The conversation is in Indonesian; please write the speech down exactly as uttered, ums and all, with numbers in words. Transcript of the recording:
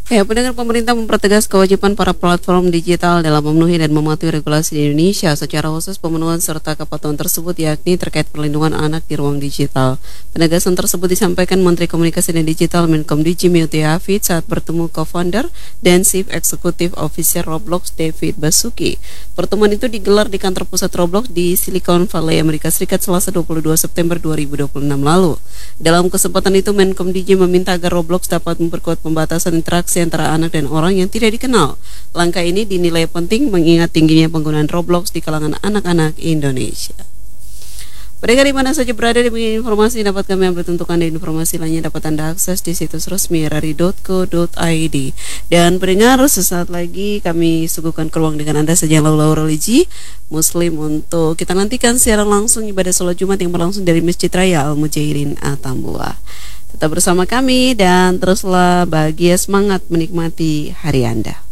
Ya, pendengar, pemerintah mempertegas kewajiban para platform digital dalam memenuhi dan mematuhi regulasi di Indonesia, secara khusus pemenuhan serta kepatuhan tersebut yakni terkait perlindungan anak di ruang digital. Penegasan tersebut disampaikan Menteri Komunikasi dan Digital Menkomdigi Mute Hafid saat bertemu co-founder dan Chief Executive Officer Roblox David Baszucki. Pertemuan itu digelar di kantor pusat Roblox di Silicon Valley, Amerika Serikat, Selasa dua puluh dua September dua ribu dua puluh enam lalu. Dalam kesempatan itu, Menkomdigi meminta agar Roblox dapat memperkuat pembatasan interaksi antara anak dan orang yang tidak dikenal. Langkah ini dinilai penting mengingat tingginya penggunaan Roblox di kalangan anak-anak Indonesia. Pendengar di mana saja berada, di informasi dapat kami ambil tentukan, dan informasi lainnya dapat Anda akses di situs resmi r r i dot co dot i d. Dan pendengar, sesaat lagi kami suguhkan ke ruang dengan Anda saja lau-lau religi Muslim untuk kita nantikan siaran langsung ibadah sholat Jumat yang berlangsung dari Masjid Raya Al-Mujairin Atambua. Tetap bersama kami dan teruslah bahagia semangat menikmati hari Anda.